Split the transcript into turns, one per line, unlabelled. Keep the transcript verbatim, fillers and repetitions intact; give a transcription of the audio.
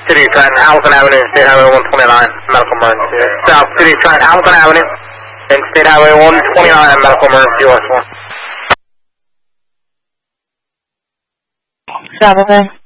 City Trenton, Hamilton Avenue, State Highway one twenty-nine, medical emergency. South City Trenton, Hamilton Avenue, and State Highway one twenty-nine, medical emergency, U S one.
Hamilton.